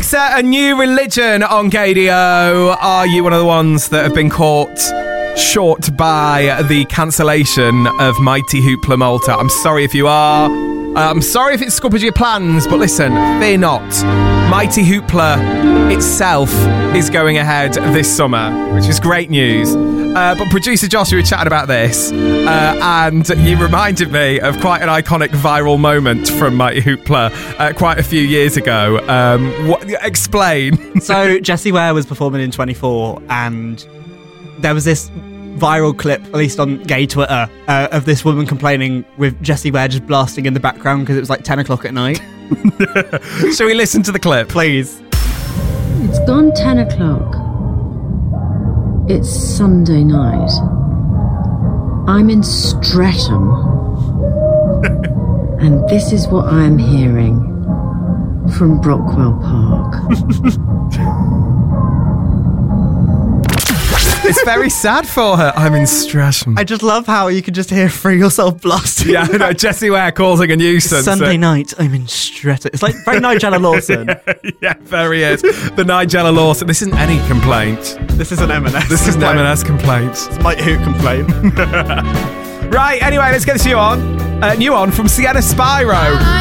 A new religion on KDO. Are you one of the ones that have been caught short by the cancellation of Mighty Hoopla Malta? I'm sorry if you are. I'm sorry if it scuppered your plans, but listen, fear not. Mighty Hoopla itself is going ahead this summer, which is great news. But producer Josh, you were chatting about this, and you reminded me of quite an iconic viral moment from Mighty Hoopla quite a few years ago. Explain. So Jessie Ware was performing in 24, and there was this viral clip, at least on gay Twitter, of this woman complaining with Jessie Ware just blasting in the background because it was like 10 o'clock at night. Shall we listen to the clip? Please. It's gone 10 o'clock. It's Sunday night. I'm in Streatham. And this is what I'm hearing from Brockwell Park. It's very sad for her. I'm in Streatham. I just love how you can just hear Free Yourself blasting. Yeah, no, Jessie Ware causing a nuisance. Sunday night, I'm in Streatham. It's like very Nigella Lawson. Yeah, very is. The Nigella Lawson. This isn't any complaint. This is an M&S. This is an M&S complaint. It's Mighty Hoop complaint. Right, anyway, let's get this new on from Sienna Spyro.